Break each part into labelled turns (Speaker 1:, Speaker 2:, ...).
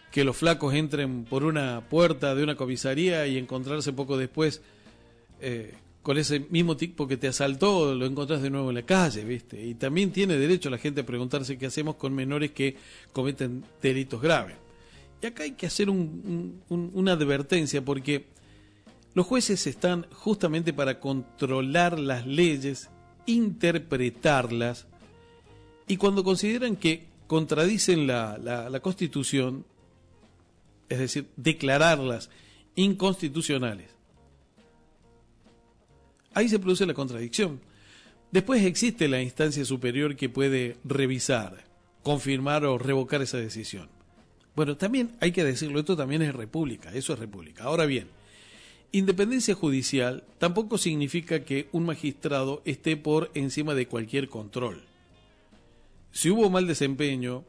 Speaker 1: que los flacos entren por una puerta de una comisaría y encontrarse poco después con ese mismo tipo que te asaltó, lo encontrás de nuevo en la calle, ¿viste? Y también tiene derecho la gente a preguntarse qué hacemos con menores que cometen delitos graves. Y acá hay que hacer una advertencia, porque los jueces están justamente para controlar las leyes, interpretarlas, y cuando consideran que contradicen la Constitución, es decir, declararlas inconstitucionales, ahí se produce la contradicción. Después existe la instancia superior que puede revisar, confirmar o revocar esa decisión. Bueno, también hay que decirlo, esto también es república, eso es república. Ahora bien, independencia judicial tampoco significa que un magistrado esté por encima de cualquier control. Si hubo mal desempeño,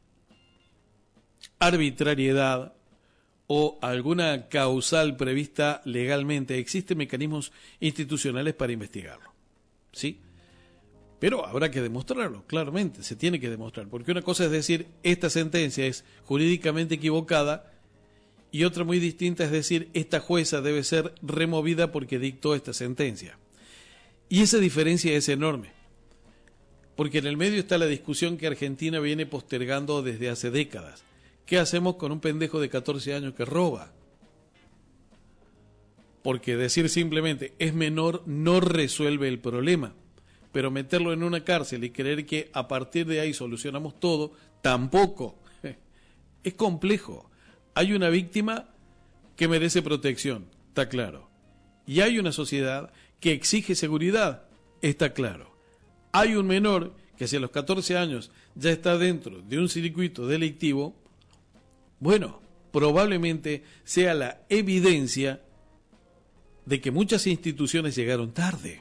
Speaker 1: arbitrariedad o alguna causal prevista legalmente, existen mecanismos institucionales para investigarlo, ¿sí? Pero habrá que demostrarlo, claramente, se tiene que demostrar, porque una cosa es decir, esta sentencia es jurídicamente equivocada, y otra muy distinta es decir, esta jueza debe ser removida porque dictó esta sentencia. Y esa diferencia es enorme, porque en el medio está la discusión que Argentina viene postergando desde hace décadas. ¿Qué hacemos con un pendejo de 14 años que roba? Porque decir simplemente es menor no resuelve el problema, pero meterlo en una cárcel y creer que a partir de ahí solucionamos todo, tampoco. Es complejo. Hay una víctima que merece protección, está claro. Y hay una sociedad que exige seguridad, está claro. Hay un menor que si a los 14 años ya está dentro de un circuito delictivo, bueno, probablemente sea la evidencia de que muchas instituciones llegaron tarde.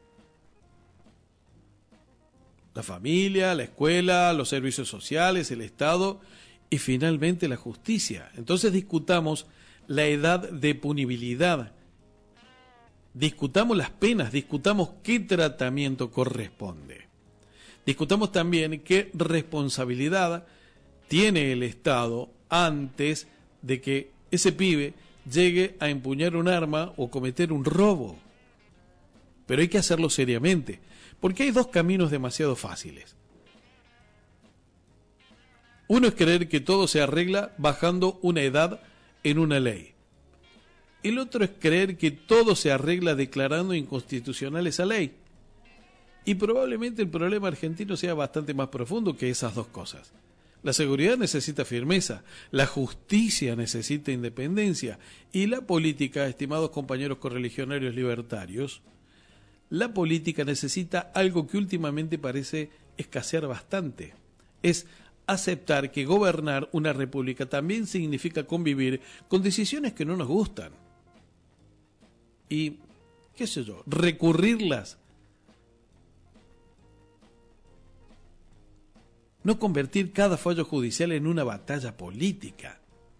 Speaker 1: La familia, la escuela, los servicios sociales, el Estado y finalmente la justicia. Entonces discutamos la edad de punibilidad, discutamos las penas, discutamos qué tratamiento corresponde. Discutamos también qué responsabilidad tiene el Estado antes de que ese pibe llegue a empuñar un arma o cometer un robo. Pero hay que hacerlo seriamente, porque hay dos caminos demasiado fáciles. Uno es creer que todo se arregla bajando una edad en una ley. El otro es creer que todo se arregla declarando inconstitucional esa ley. Y probablemente el problema argentino sea bastante más profundo que esas dos cosas. La seguridad necesita firmeza, la justicia necesita independencia y la política, estimados compañeros correligionarios libertarios, la política necesita algo que últimamente parece escasear bastante. Es aceptar que gobernar una república también significa convivir con decisiones que no nos gustan. Y, qué sé yo, recurrirlas. No convertir cada fallo judicial en una batalla política.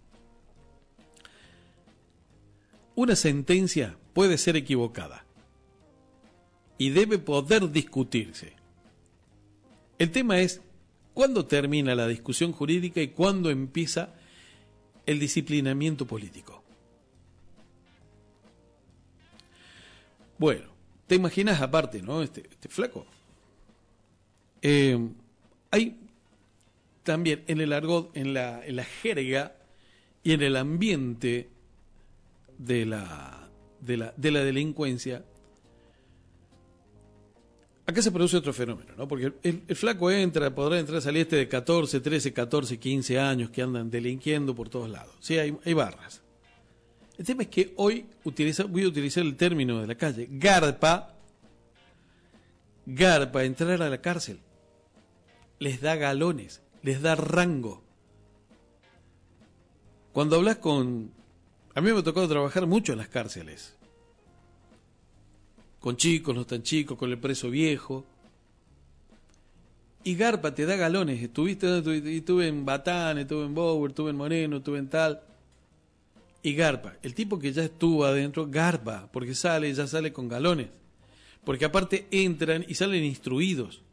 Speaker 1: Una sentencia puede ser equivocada y debe poder discutirse. El tema es cuándo termina la discusión jurídica y cuándo empieza el disciplinamiento político. Bueno, te imaginas aparte, ¿no? Este flaco. Hay también en el argot, en la jerga y en el ambiente de la delincuencia, acá se produce otro fenómeno, ¿no? Porque el flaco podrá entrar, salir de 14, 13, 14, 15 años que andan delinquiendo por todos lados. Sí, hay barras. El tema es que hoy voy a utilizar el término de la calle, garpa entrar a la cárcel. Les da galones, les da rango. Cuando hablas a mí me ha tocado trabajar mucho en las cárceles. Con chicos, no tan chicos, con el preso viejo. Y garpa te da galones. Estuve en Batán, estuve en Bower, estuve en Moreno, estuve en tal. Y garpa. El tipo que ya estuvo adentro, garpa, porque ya sale con galones. Porque aparte entran y salen instruidos.